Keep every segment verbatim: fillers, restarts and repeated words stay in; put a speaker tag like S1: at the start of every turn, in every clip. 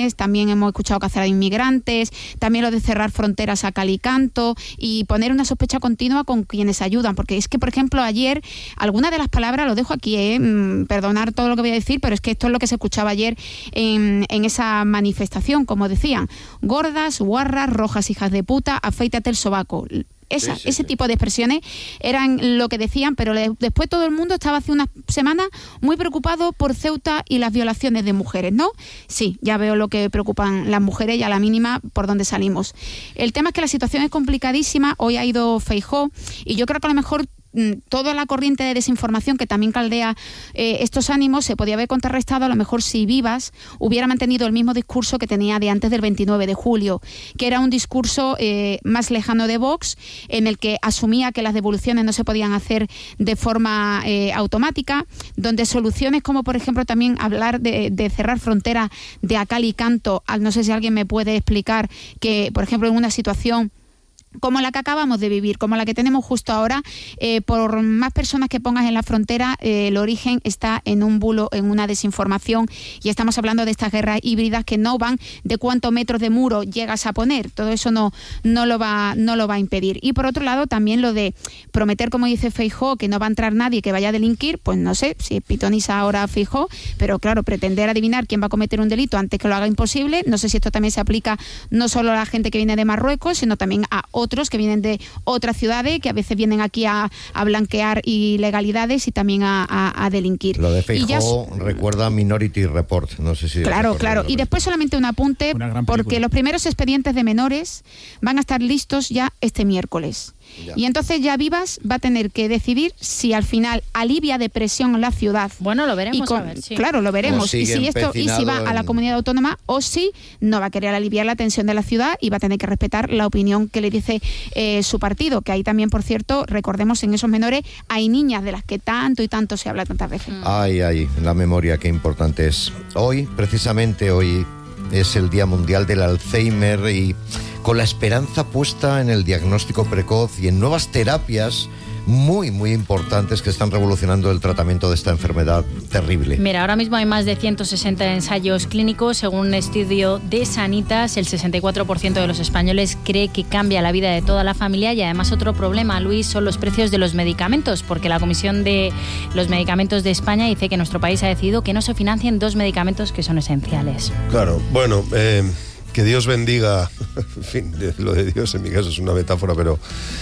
S1: jóvenes, también hemos escuchado cazar a inmigrantes, también lo de cerrar fronteras a cal y canto y poner una sospecha continua con quienes ayudan, porque es que, por ejemplo, ayer, alguna de las palabras, lo dejo aquí, eh, perdonar todo lo que voy a decir, pero es que esto es lo que se escuchaba ayer en, en esa manifestación, como decían, gordas, guarras, rojas, hijas de puta, afeítate el sobaco. Esa, sí, sí, ese sí. tipo de expresiones eran lo que decían, pero le, después todo el mundo estaba hace unas semanas muy preocupado por Ceuta y las violaciones de mujeres, ¿no? Sí, ya veo lo que preocupan las mujeres y a la mínima por dónde salimos. El tema es que la situación es complicadísima. Hoy ha ido Feijóo y yo creo que a lo mejor toda la corriente de desinformación que también caldea eh, estos ánimos se podía haber contrarrestado a lo mejor si Vivas hubiera mantenido el mismo discurso que tenía de antes del veintinueve de julio, que era un discurso eh, más lejano de Vox, en el que asumía que las devoluciones no se podían hacer de forma eh, automática, donde soluciones como por ejemplo también hablar de, de cerrar fronteras de a cal y canto, no sé si alguien me puede explicar que por ejemplo en una situación como la que acabamos de vivir, como la que tenemos justo ahora, eh, por más personas que pongas en la frontera, eh, el origen está en un bulo, en una desinformación, y estamos hablando de estas guerras híbridas que no van de cuántos metros de muro llegas a poner, todo eso no, no, lo va, no lo va a impedir. Y por otro lado, también lo de prometer, como dice Feijóo, que no va a entrar nadie que vaya a delinquir, pues no sé si pitoniza ahora Feijóo, pero claro, pretender adivinar quién va a cometer un delito antes que lo haga imposible, no sé si esto también se aplica no solo a la gente que viene de Marruecos, sino también a otros que vienen de otras ciudades, que a veces vienen aquí a, a blanquear ilegalidades y también a, a, a delinquir.
S2: Lo de Feijóo ya... recuerda Minority Report, no sé si...
S1: Claro, claro. Y después solamente un apunte, porque los primeros expedientes de menores van a estar listos ya este miércoles. Ya. Y entonces ya Vivas va a tener que decidir si al final alivia de presión la ciudad.
S3: Bueno, lo veremos
S1: con,
S3: a ver, sí.
S1: Claro, lo veremos. Y si esto y si va en... a la comunidad autónoma o si no va a querer aliviar la tensión de la ciudad y va a tener que respetar la opinión que le dice eh, su partido. Que ahí también, por cierto, recordemos, en esos menores hay niñas de las que tanto y tanto se habla tantas veces.
S2: Mm. Ay, ay, la memoria, qué importante es. Hoy, precisamente hoy, es el Día Mundial del Alzheimer y con la esperanza puesta en el diagnóstico precoz y en nuevas terapias muy, muy importantes que están revolucionando el tratamiento de esta enfermedad terrible.
S3: Mira, ahora mismo hay más de ciento sesenta ensayos clínicos. Según un estudio de Sanitas, el sesenta y cuatro por ciento de los españoles cree que cambia la vida de toda la familia. Y además otro problema, Luis, son los precios de los medicamentos, porque la Comisión de los Medicamentos de España dice que nuestro país ha decidido que no se financien dos medicamentos que son esenciales.
S4: Claro, bueno... Eh... Que Dios bendiga, en fin, lo de Dios en mi caso es una metáfora, pero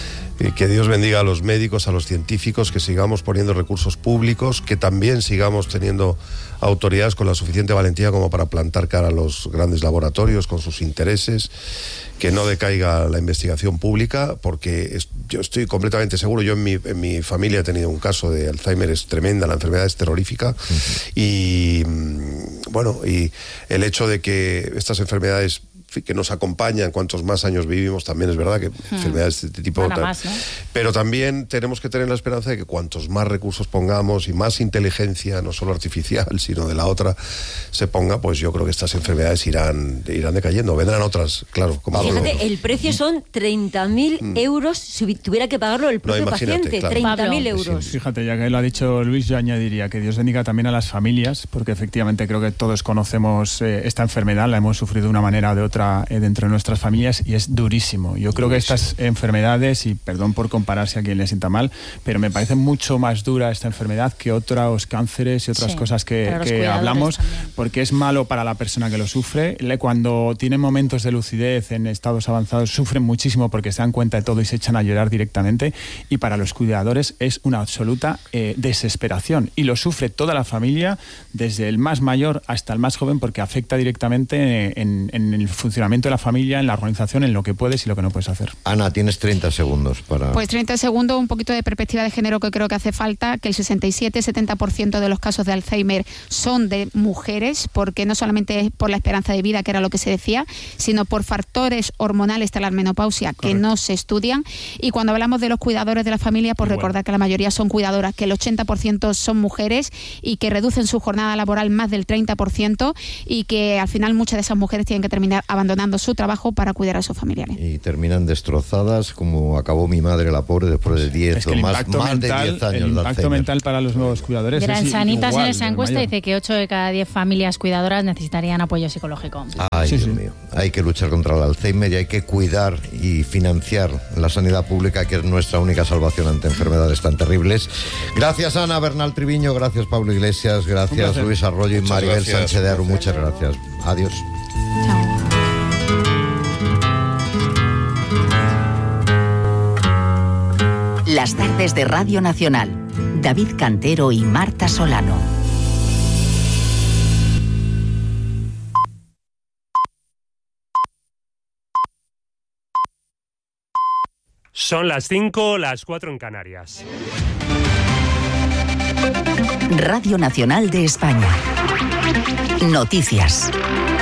S4: que Dios bendiga a los médicos, a los científicos, que sigamos poniendo recursos públicos, que también sigamos teniendo autoridades con la suficiente valentía como para plantar cara a los grandes laboratorios con sus intereses, que no decaiga la investigación pública, porque es, yo estoy completamente seguro, yo en mi, en mi familia he tenido un caso de Alzheimer, es tremenda, la enfermedad es terrorífica, uh-huh. y bueno, y el hecho de que estas enfermedades que nos acompañan, cuantos más años vivimos, también es verdad que hmm. enfermedades de este tipo...
S3: Tal, más, ¿no?
S4: Pero también tenemos que tener la esperanza de que cuantos más recursos pongamos y más inteligencia, no solo artificial, sino de la otra, se ponga, pues yo creo que estas enfermedades irán, irán decayendo. Vendrán otras, claro. Como
S5: Fíjate, todo. El precio son treinta mil hmm. euros si tuviera que pagarlo el propio no, paciente. Claro. treinta mil euros.
S6: Sí. Fíjate, ya que lo ha dicho Luis, yo añadiría que Dios bendiga también a las familias, porque efectivamente creo que todos conocemos eh, esta enfermedad, la hemos sufrido de una manera o de otra dentro de nuestras familias y es durísimo. Yo creo que estas enfermedades, y perdón por compararse a quien le sienta mal, pero me parece mucho más dura esta enfermedad que otros cánceres y otras sí, cosas que, que hablamos, también. Porque es malo para la persona que lo sufre. Cuando tienen momentos de lucidez en estados avanzados, sufren muchísimo porque se dan cuenta de todo y se echan a llorar directamente, y para los cuidadores es una absoluta eh, desesperación, y lo sufre toda la familia, desde el más mayor hasta el más joven, porque afecta directamente en, en el funcionamiento de la familia, en la organización, en lo que puedes y lo que no puedes hacer.
S2: Ana, tienes treinta segundos para...
S1: Pues treinta segundos, un poquito de perspectiva de género que creo que hace falta, que el sesenta y siete setenta por ciento de los casos de Alzheimer son de mujeres, porque no solamente es por la esperanza de vida, que era lo que se decía, sino por factores hormonales de la menopausia que Correcto. No se estudian. Y cuando hablamos de los cuidadores de la familia, pues bueno. recordar que la mayoría son cuidadoras, que el ochenta por ciento son mujeres y que reducen su jornada laboral más del treinta por ciento, y que al final muchas de esas mujeres tienen que terminar abandonando abandonando su trabajo para cuidar a sus familiares.
S2: Y terminan destrozadas, como acabó mi madre, la pobre, después de diez o más, más de diez años.
S6: El impacto mental para los nuevos cuidadores
S3: Gran
S6: es
S3: Sanitas
S6: igual,
S3: en esa encuesta
S6: mayor.
S3: dice que ocho de cada diez familias cuidadoras necesitarían apoyo psicológico.
S2: Ay,
S6: sí,
S2: Dios
S6: sí.
S2: mío. Hay que luchar contra el Alzheimer y hay que cuidar y financiar la sanidad pública, que es nuestra única salvación ante enfermedades tan terribles. Gracias, Ana Bernal Triviño, gracias, Pablo Iglesias, gracias, Luis Arroyo y
S4: Muchas
S2: Maribel
S4: gracias.
S2: Sánchez de Aru. Muchas gracias. Adiós.
S1: Chao.
S7: Las tardes de Radio Nacional. David Cantero y Marta Solano.
S8: Son las cinco, las cuatro en Canarias.
S7: Radio Nacional de España. Noticias.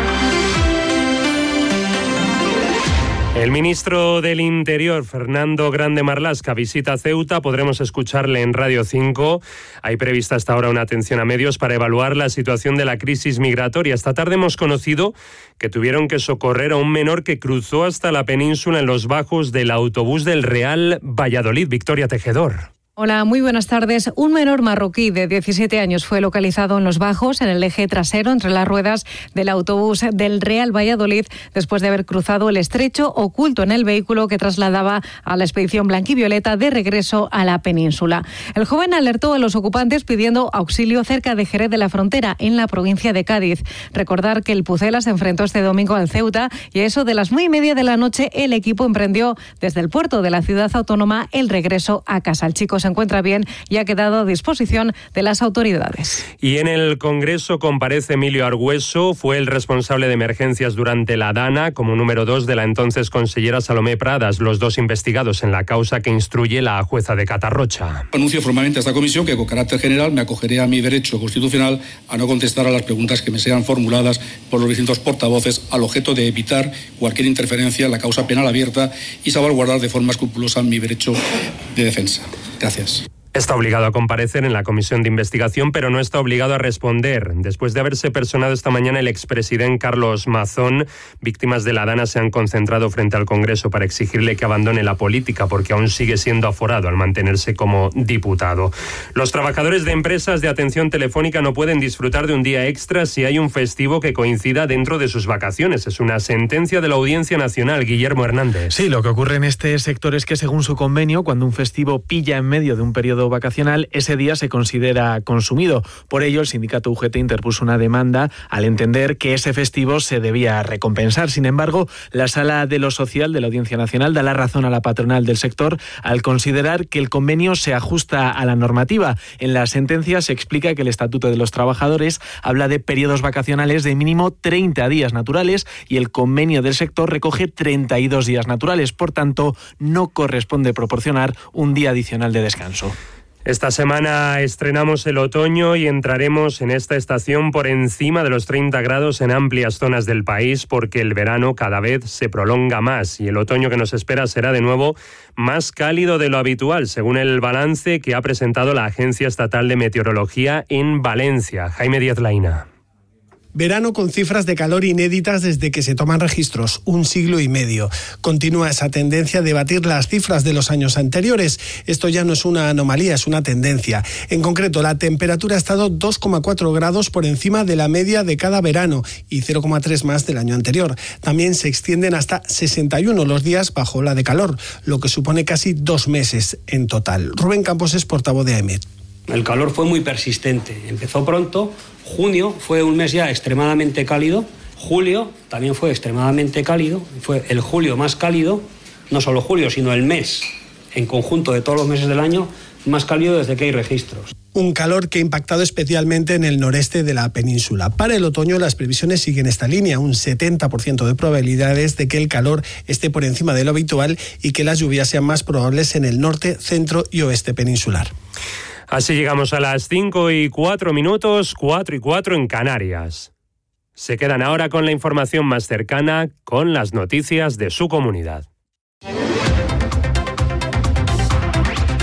S8: El ministro del Interior, Fernando Grande Marlaska, visita Ceuta. Podremos escucharle en Radio cinco. Hay prevista hasta ahora una atención a medios para evaluar la situación de la crisis migratoria. Esta tarde hemos conocido que tuvieron que socorrer a un menor que cruzó hasta la península en los bajos del autobús del Real Valladolid. Victoria Tejedor.
S9: Hola, muy buenas tardes. Un menor marroquí de diecisiete años fue localizado en los bajos, en el eje trasero, entre las ruedas del autobús del Real Valladolid, después de haber cruzado el estrecho, oculto en el vehículo que trasladaba a la expedición blanquivioleta de regreso a la península. El joven alertó a los ocupantes pidiendo auxilio cerca de Jerez de la Frontera, en la provincia de Cádiz. Recordar que el Pucela se enfrentó este domingo al Ceuta y a eso de las nueve y media de la noche el equipo emprendió desde el puerto de la ciudad autónoma el regreso a casa. El chico se encuentra bien y ha quedado a disposición de las autoridades.
S8: Y en el Congreso comparece Emilio Argüeso. Fue el responsable de emergencias durante la DANA, como número dos de la entonces consellera Salomé Pradas, los dos investigados en la causa que instruye la jueza de Catarrocha.
S10: Anuncio formalmente a esta comisión que, con carácter general, me acogeré a mi derecho constitucional a no contestar a las preguntas que me sean formuladas por los distintos portavoces, al objeto de evitar cualquier interferencia en la causa penal abierta y salvaguardar de forma escrupulosa mi derecho de defensa. Gracias.
S8: Está obligado a comparecer en la comisión de investigación, pero no está obligado a responder. Después de haberse personado esta mañana el expresidente Carlos Mazón, víctimas de la DANA se han concentrado frente al Congreso para exigirle que abandone la política, porque aún sigue siendo aforado al mantenerse como diputado. Los trabajadores de empresas de atención telefónica no pueden disfrutar de un día extra si hay un festivo que coincida dentro de sus vacaciones. Es una sentencia de la Audiencia Nacional. Guillermo Hernández.
S11: Sí, lo que ocurre en este sector es que, según su convenio, cuando un festivo pilla en medio de un periodo vacacional, ese día se considera consumido. Por ello, el sindicato U G T interpuso una demanda al entender que ese festivo se debía recompensar. Sin embargo, la Sala de lo Social de la Audiencia Nacional da la razón a la patronal del sector al considerar que el convenio se ajusta a la normativa. En la sentencia se explica que el Estatuto de los Trabajadores habla de periodos vacacionales de mínimo treinta días naturales y el convenio del sector recoge treinta y dos días naturales. Por tanto, no corresponde proporcionar un día adicional de descanso.
S8: Esta semana estrenamos el otoño y entraremos en esta estación por encima de los treinta grados en amplias zonas del país, porque el verano cada vez se prolonga más y el otoño que nos espera será de nuevo más cálido de lo habitual, según el balance que ha presentado la Agencia Estatal de Meteorología en Valencia. Jaime Díaz Laína.
S12: Verano con cifras de calor inéditas desde que se toman registros, un siglo y medio. Continúa esa tendencia de batir las cifras de los años anteriores. Esto ya no es una anomalía, es una tendencia. En concreto, la temperatura ha estado dos coma cuatro grados por encima de la media de cada verano y cero coma tres más del año anterior. También se extienden hasta sesenta y uno los días bajo ola de calor, lo que supone casi dos meses en total. Rubén Campos es portavoz de A E M E T.
S13: El calor fue muy persistente, empezó pronto, junio fue un mes ya extremadamente cálido, julio también fue extremadamente cálido, fue el julio más cálido, no solo julio, sino el mes, en conjunto de todos los meses del año, más cálido desde que hay registros.
S12: Un calor que ha impactado especialmente en el noreste de la península. Para el otoño las previsiones siguen esta línea, un setenta por ciento de probabilidades de que el calor esté por encima de lo habitual y que las lluvias sean más probables en el norte, centro y oeste peninsular.
S8: Así llegamos a las cinco y cuatro minutos, cuatro y cuatro en Canarias. Se quedan ahora con la información más cercana, con las noticias de su comunidad.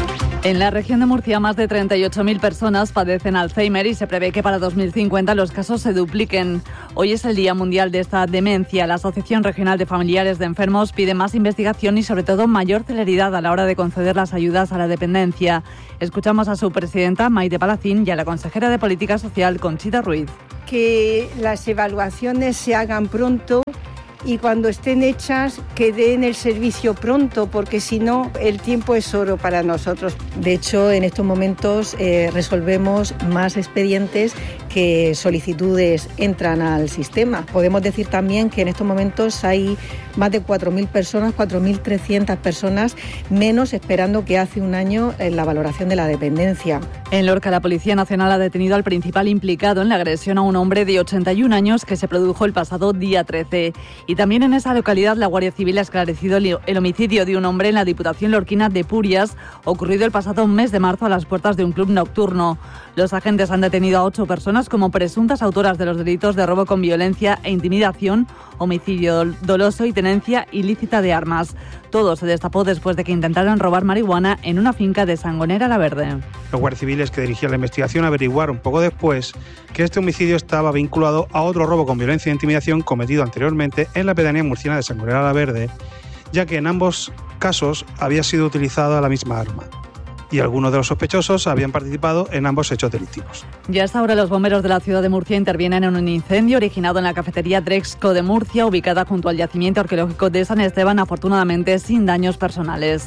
S14: En la región de Murcia, más de treinta y ocho mil personas padecen Alzheimer y se prevé que para dos mil cincuenta los casos se dupliquen. Hoy es el Día Mundial de esta demencia. La Asociación Regional de Familiares de Enfermos pide más investigación y, sobre todo, mayor celeridad a la hora de conceder las ayudas a la dependencia. Escuchamos a su presidenta, Maite Palacín, y a la consejera de Política Social, Conchita Ruiz.
S15: Que las evaluaciones se hagan pronto y cuando estén hechas que den el servicio pronto, porque si no el tiempo es oro para nosotros.
S16: De hecho, en estos momentos eh, resolvemos más expedientes que solicitudes entran al sistema. Podemos decir también que en estos momentos hay más de cuatro mil personas, cuatro mil trescientas personas menos esperando que hace un año en la valoración de la dependencia.
S14: En Lorca, la Policía Nacional ha detenido al principal implicado en la agresión a un hombre de ochenta y un años que se produjo el pasado día trece. Y también en esa localidad la Guardia Civil ha esclarecido el homicidio de un hombre en la Diputación Lorquina de Purias, ocurrido el pasado mes de marzo a las puertas de un club nocturno. Los agentes han detenido a ocho personas como presuntas autoras de los delitos de robo con violencia e intimidación, homicidio doloso y tenencia ilícita de armas. Todo se destapó después de que intentaron robar marihuana en una finca de Sangonera la Verde.
S17: Los guardias civiles que dirigían la investigación averiguaron poco después que este homicidio estaba vinculado a otro robo con violencia e intimidación cometido anteriormente en la pedanía murciana de Sangonera la Verde, ya que en ambos casos había sido utilizada la misma arma. Y algunos de los sospechosos habían participado en ambos hechos delictivos.
S14: Ya hasta ahora los bomberos de la ciudad de Murcia intervienen en un incendio originado en la cafetería Drexco de Murcia, ubicada junto al yacimiento arqueológico de San Esteban, afortunadamente sin daños personales.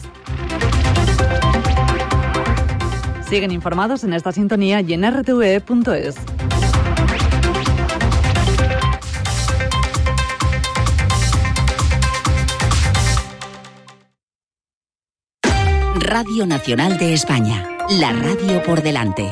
S14: Siguen informados en esta sintonía y en r t v e punto es.
S7: Radio Nacional de España, la radio por delante.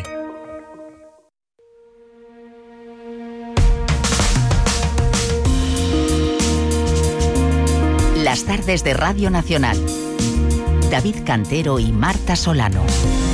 S7: Las tardes de Radio Nacional. David Cantero y Marta Solano.